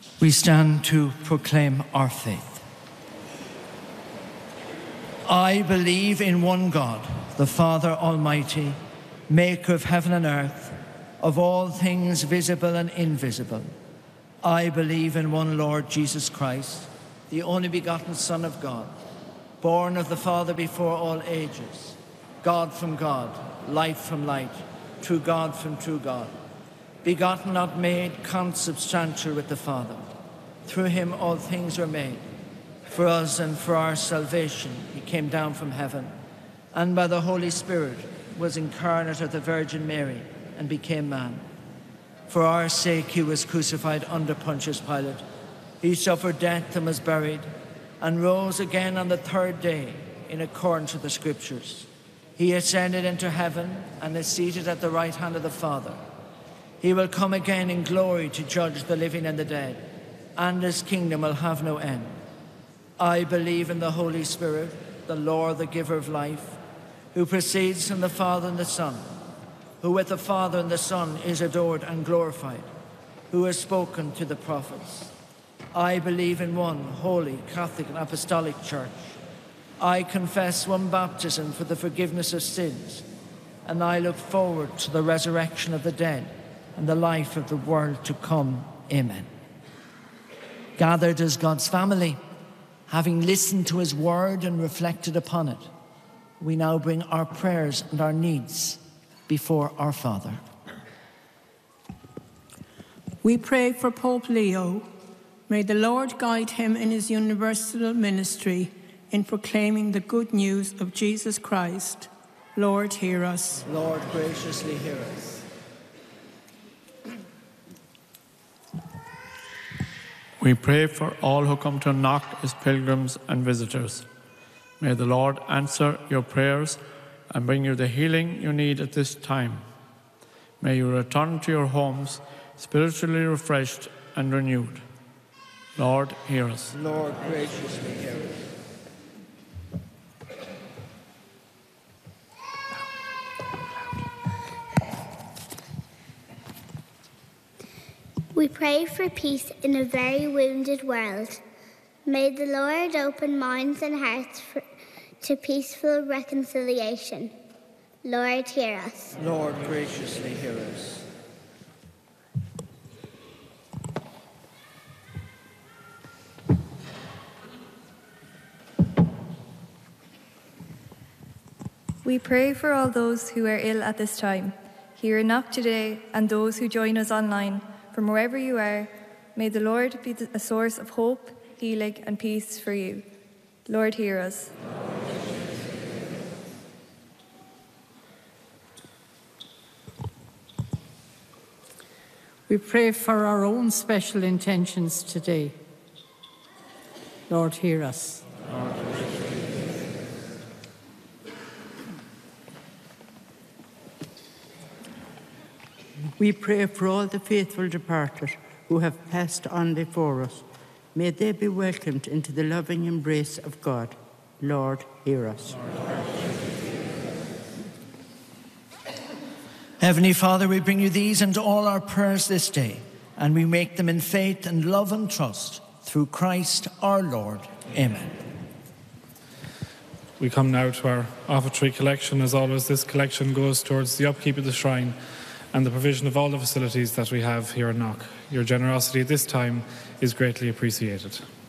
We stand to proclaim our faith. I believe in one God, the Father Almighty, maker of heaven and earth, of all things visible and invisible. I believe in one Lord Jesus Christ, the only begotten Son of God, born of the Father before all ages, God from God, light from light, true God from true God, begotten, not made, consubstantial with the Father. Through him all things were made. For us and for our salvation he came down from heaven, and by the Holy Spirit was incarnate of the Virgin Mary and became man. For our sake he was crucified under Pontius Pilate. He suffered death and was buried, and rose again on the third day in accordance with the Scriptures. He ascended into heaven and is seated at the right hand of the Father. He will come again in glory to judge the living and the dead, and his kingdom will have no end. I believe in the Holy Spirit, the Lord, the giver of life, who proceeds from the Father and the Son, who with the Father and the Son is adored and glorified, who has spoken to the prophets. I believe in one holy, Catholic and Apostolic Church. I confess one baptism for the forgiveness of sins, and I look forward to the resurrection of the dead and the life of the world to come. Amen. Gathered as God's family, having listened to his word and reflected upon it, we now bring our prayers and our needs before our Father. We pray for Pope Leo. May the Lord guide him in his universal ministry in proclaiming the good news of Jesus Christ. Lord, hear us. Lord, graciously hear us. We pray for all who come to Knock as pilgrims and visitors. May the Lord answer your prayers and bring you the healing you need at this time. May you return to your homes spiritually refreshed and renewed. Lord, hear us. Lord, graciously hear us. We pray for peace in a very wounded world. May the Lord open minds and hearts to peaceful reconciliation. Lord, hear us. Lord, graciously hear us. We pray for all those who are ill at this time, here in Knock today, and those who join us online. From wherever you are, may the Lord be a source of hope, healing and peace for you. Lord, hear us. We pray for our own special intentions today. Lord, hear us. We pray for all the faithful departed who have passed on before us. May they be welcomed into the loving embrace of God. Lord, hear us. Heavenly Father, we bring you these and all our prayers this day, and we make them in faith and love and trust through Christ our Lord. Amen. We come now to our offertory collection. As always, this collection goes towards the upkeep of the shrine and the provision of all the facilities that we have here in Knock. Your generosity at this time is greatly appreciated.